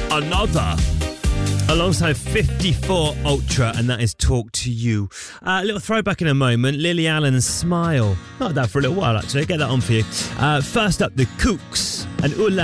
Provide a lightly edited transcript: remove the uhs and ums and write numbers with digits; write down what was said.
Another. Alongside 54 Ultra, and that is Talk to You. A little throwback in a moment. Lily Allen's Smile. Not that for a little while, actually. Get that on for you. First up, the Kooks and Ula.